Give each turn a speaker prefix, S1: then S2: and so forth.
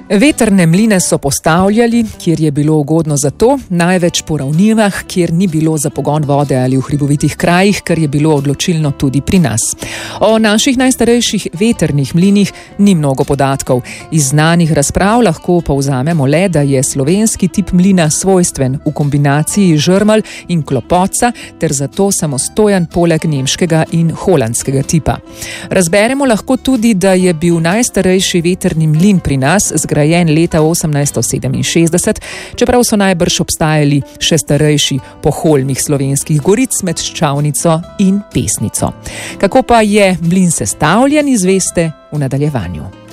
S1: Vetrne mline so postavljali, kjer je bilo ugodno za to, največ po ravninah, kjer ni bilo za pogon vode ali v hribovitih krajih, kar je bilo odločilno tudi pri nas. O naših najstarejših vetrnih mlinih ni mnogo podatkov. Iz znanih razprav lahko povzamemo le, da je slovenski tip mlina svojstven v kombinaciji žrmelj in klopotca ter zato samostojen poleg nemškega in holandskega tipa. Razberemo lahko tudi, da je bil najstarejši vetrni mlin pri nas zgrajen leta 1867, čeprav so najbrž obstajali še starejši po holmih slovenskih goric med Ščavnico in Pesnico. Kako pa je mlin sestavljen, izveste v nadaljevanju.